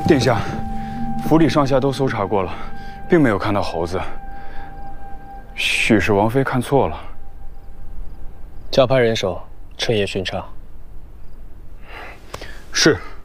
殿下，府里上下都搜查过了，并没有看到猴子。许是王妃看错了。 加派人手，彻夜巡查。 是。